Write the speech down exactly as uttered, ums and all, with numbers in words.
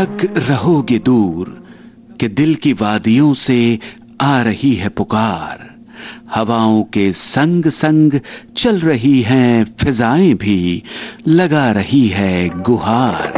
तक रहोगे दूर कि दिल की वादियों से आ रही है पुकार। हवाओं के संग संग चल रही हैं फिजाएं भी, लगा रही है गुहार।